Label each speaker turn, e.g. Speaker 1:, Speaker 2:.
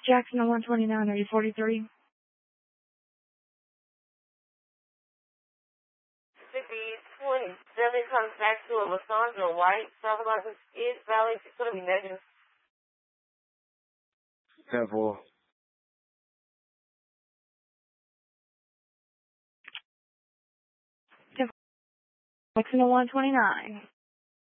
Speaker 1: Jackson 129, are you 43?
Speaker 2: 27 comes back to a Lysandra White. South Carolina East Valley. It's going to be negative.
Speaker 3: 10-4.
Speaker 1: Jackson 129.